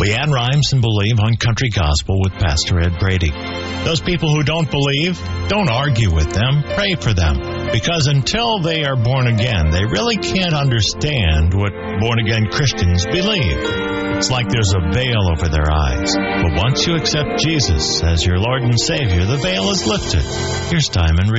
We add rhymes and believe on Country Gospel with Pastor Ed Brady. Those people who don't believe, don't argue with them, pray for them. Because until they are born again, they really can't understand what born-again Christians believe. It's like there's a veil over their eyes. But once you accept Jesus as your Lord and Savior, the veil is lifted. Here's Time and